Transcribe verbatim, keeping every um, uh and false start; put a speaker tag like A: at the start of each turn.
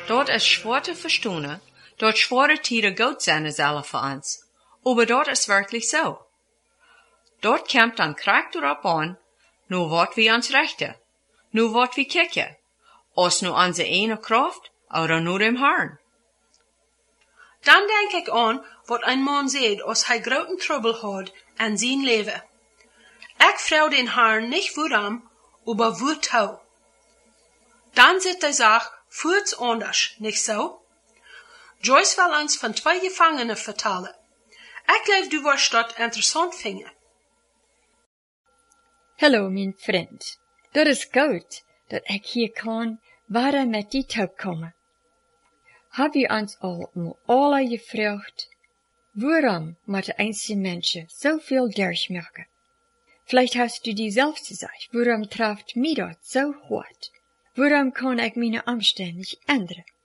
A: Dort ist schwer zu verstehen, dort schwere Tiere gut sein als alle für uns. Aber dort ist wirklich so. Dort kommt dann Krieg darauf an, nur wat wir uns rechte, nur wat wir kicken, aus nur unsere eine Kraft oder nur dem Herrn.
B: Dan denk ik aan wat een man zei als hij groten trouble had aan zijn leven. Ik vraag den Herrn nicht waarom, aber wozu. Dan zit de zaak voorts anders, nicht so? Joyce will uns von zwei Gefangenen vertellen. Ik geloof du wirst dat interessant vinden.
C: Hallo, mijn vriend. Dat is goed dat ik hier kan waar met die taub komen. Hab je ons al om alle gevraagd, waarom moeten einzelne Menschen so viel durchmachen? Vielleicht hast du die selbst gesagt, waarom trifft mich das so hart? Waarom kann ich meine Umstände nicht ändern?